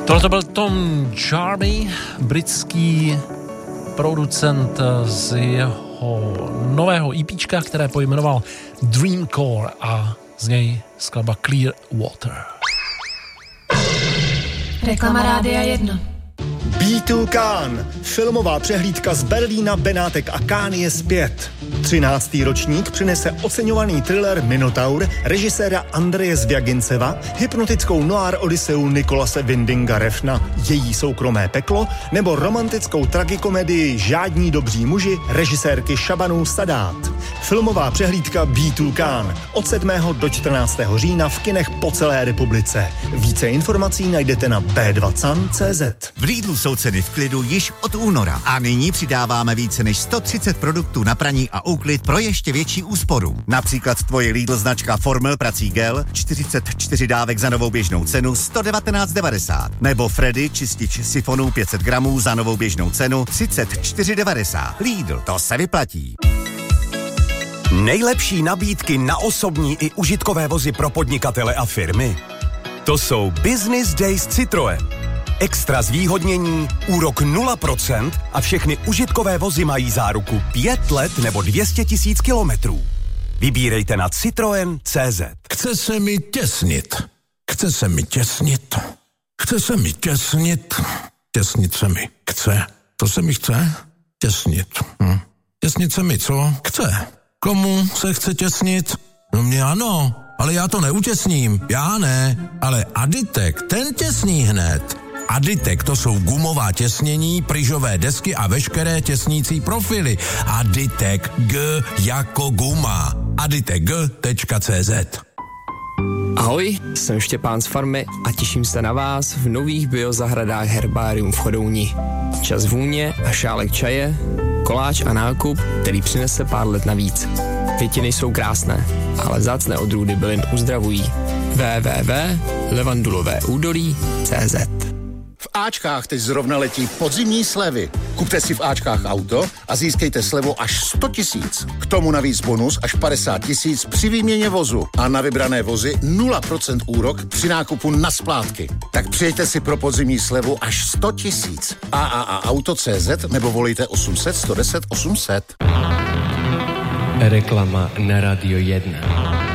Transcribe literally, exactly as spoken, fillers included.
Tohle to byl Tom Jarby, britský producent z jeho nového EPčka, které pojmenoval Dreamcore a z něj skladba Clear Water. Reklama Rádia jedna. bé dva Cannes, filmová přehlídka z Berlína, Benátek a Cannes je zpět. třináctý ročník přinese oceňovaný thriller Minotaur režiséra Andreje Zvjaginceva, hypnotickou noir odyseu Nikolase Windinga Refna Její soukromé peklo nebo romantickou tragikomedii Žádní dobří muži režisérky Šabanu Sadát. Filmová přehlídka bé dva Cannes od sedmého do čtrnáctého října v kinech po celé republice. Více informací najdete na bé dva can tečka cé zet. V Lidlu jsou ceny v klidu již od února a nyní přidáváme více než sto třicet produktů na praní a úklid pro ještě větší úsporu. Například tvoje Lidl značka Formel prací gel, čtyřicet čtyři dávek za novou běžnou cenu sto devatenáct devadesát. Nebo Freddy čistič sifonů pět set gramů za novou běžnou cenu třicet čtyři devadesát. Lidl, to se vyplatí. Nejlepší nabídky na osobní i užitkové vozy pro podnikatele a firmy. To jsou Business Days Citroën. Extra zvýhodnění, úrok nula procent a všechny užitkové vozy mají záruku pět let nebo dvě stě tisíc kilometrů. Vybírejte na citroen tečka cé zet. Chce se mi těsnit. Chce se mi těsnit. Chce se mi těsnit. Těsnit se mi chce. To se mi chce? Těsnit. Hm. Těsnit se mi co? Chce. Komu se chce těsnit? No mě ano, ale já to neutěsním. Já ne, ale Aditek, ten těsní hned. Aditek, to jsou gumová těsnění, pryžové desky a veškeré těsnící profily. Aditek G jako guma. aditek tečka cé zet. Ahoj, jsem Štěpán z farmy a těším se na vás v nových biozahradách Herbarium v Chodouni. Čas vůně a šálek čaje, koláč a nákup, který přinese pár let navíc. Květiny jsou krásné, ale vzácné odrůdy bylin uzdravují. w w w tečka levandulové údolí tečka cé zet. V Ačkách teď zrovna letí podzimní slevy. Kupte si v Ačkách auto a získejte slevu až sto tisíc. K tomu navíc bonus až padesát tisíc při výměně vozu. A na vybrané vozy nula procent úrok při nákupu na splátky. Tak přijďte si pro podzimní slevu až sto tisíc. a a a auto tečka cé zet nebo volejte osm set sto deset osm set. Reklama na Radio jedna.